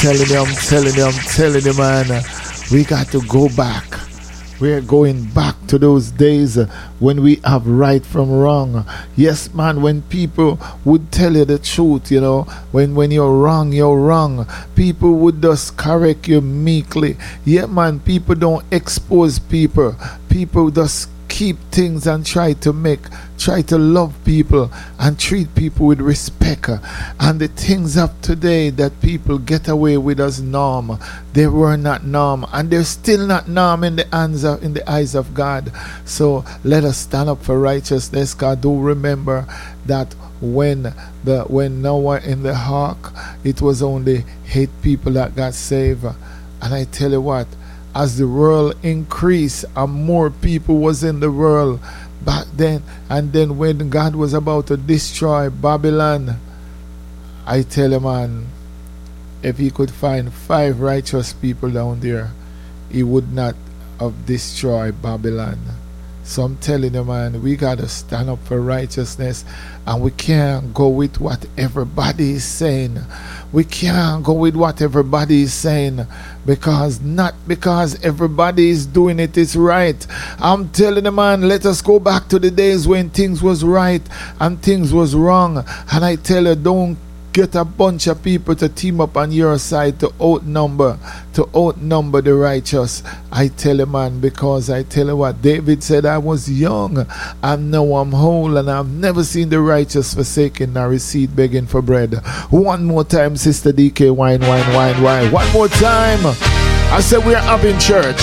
telling you, man. We got to go back. We're going back to those days when we have right from wrong. Yes, man, when people would tell you the truth, you know, when you're wrong, you're wrong. People would just correct you meekly. Yeah, man, people don't expose people. People just keep things and try to love people and treat people with respect. And the things of today that people get away with as norm, they were not norm, and they're still not norm in the eyes of God. So let us stand up for righteousness. God, do remember that when Noah in the ark, it was only 8 people that got saved. And I tell you what, as the world increased and more people was in the world back then, and then when God was about to destroy Babylon, I tell you, man, if he could find 5 righteous people down there, he would not have destroyed Babylon. So I'm telling you, man, we got to stand up for righteousness, and we can't go with what everybody is saying. We can't go with what everybody is saying, because not because everybody is doing it is right. I'm telling you, man, let us go back to the days when things was right and things was wrong. And I tell you, don't get a bunch of people to team up on your side to outnumber the righteous. I tell you, man, because I tell you what, David said, I was young and now I'm old, and I've never seen the righteous forsaken nor his seed begging for bread. One more time, Sister DK, wine. One more time. I said we're having church.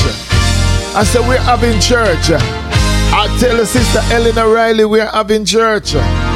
I tell you, Sister Ellen O'Reilly, we're having church.